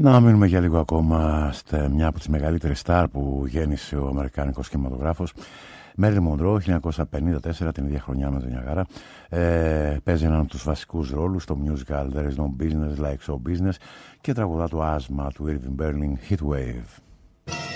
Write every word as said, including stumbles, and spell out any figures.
Να μείνουμε για λίγο ακόμα σε μια από τις μεγαλύτερες στάρ που γέννησε ο αμερικάνικος κινηματογράφος. Μέριλιν Μονρό, χίλια εννιακόσια πενήντα τέσσερα, την ίδια χρονιά με τον Νιαγάρα, ε, παίζει έναν από τους βασικούς ρόλους στο musical There is no business like show business και τραγουδά το άσμα του Irving Berlin, Heat Wave.